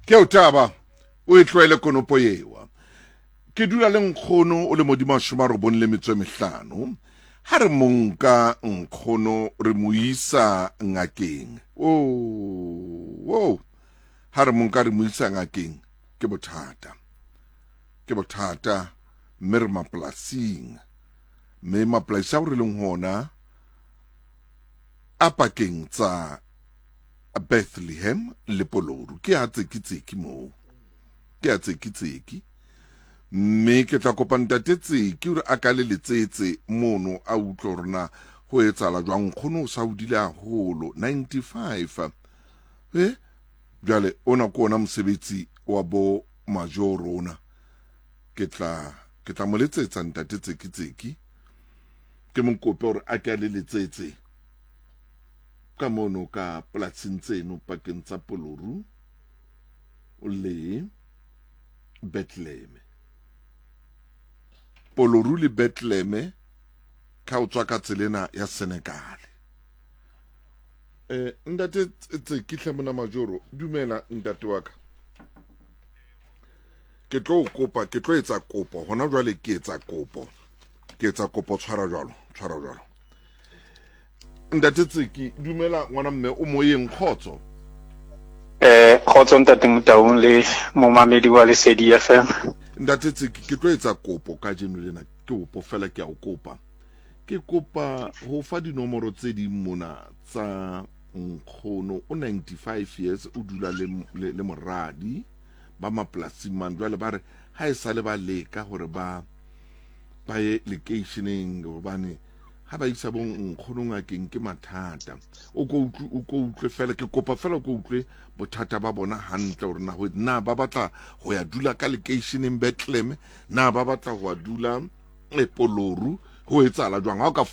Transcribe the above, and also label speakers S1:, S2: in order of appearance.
S1: ke o taba o e tlwaele konopo yewa ke dula le nkgono o le modimo 95 ha re monka nkgono re mo isa ngakeng ha re monka re mo isa ngakeng ke bothata mme re mapolasing mme mapolasi a re leng hona a pakeng tsa Bethlehem le Poloru ke a tseki mo ke a tseki mme ke tla kopa ntate Tseki hore a ka le letsetse mono a utlwe rona ho etsala jwang nkgono o sa udile haholo 95 jale ona ko ona mosebetsi wa bo major rona ke tla mo letsetsa ntate Tseki ke mo kope hore a ka le letsetse ka mono ka polasing tseno pakeng tsa Poloru le Bethlehem. Poloru le Bethlehem ka o tswa ka tselena ya Senegal. Ntate Tseki hlamona majoro dumela ntate wa ka. Ke tlo etsa kopo hona jwale ke etsa kopo tshwara jwalo. Ntate Tseki dumela ngwana mme o moyeng khotso.
S2: Khotso ntate Motaung le momamedi wa Lesedi FM.
S1: Ntate Tseki ke tlo etsa kopo ka jeno lena ke kopo fela ke a o kopa. Ke kopa ho fa dinomoro tse di mona tsa nkgono o 95 years o dula le moradi ba maplasing man jwale ba re ha e sale ba leka hore ba ye locationeng hobane ha ba isa bong nkgono ngakeng ke mathata o ko utlwe fela ke kopa fela ko utlwe bothata ba bona hantle hore na ba batla ho ya dula ka locationeng Bethlehem na ba batla ho dula Poloru ho etsala jwang ha o ka